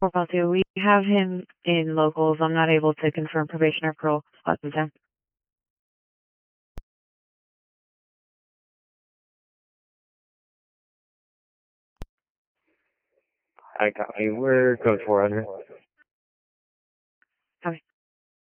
452. We have him in locals. I'm not able to confirm probation or parole at the time. I copy. We're code 400.